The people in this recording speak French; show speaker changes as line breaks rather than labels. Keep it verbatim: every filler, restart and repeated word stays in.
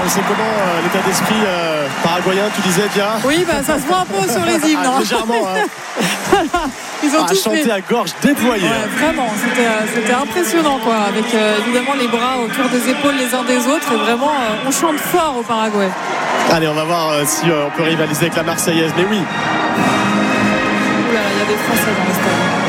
c'est comment euh, l'état d'esprit euh, paraguayen, tu disais, Dia?
Oui, bah, ça se voit un peu sur les hymnes.
Ah, légèrement. Hein.
Ils ont
ah,
tous
chanté
fait...
à gorge déployée.
Ouais, vraiment, c'était, euh, c'était impressionnant, quoi, avec euh, évidemment les bras autour des épaules les uns des autres. Et vraiment, euh, on chante fort au Paraguay.
Allez, on va voir euh, si euh, on peut rivaliser avec la Marseillaise. Mais oui.
Ouh là là, il y a des Français dans le stade.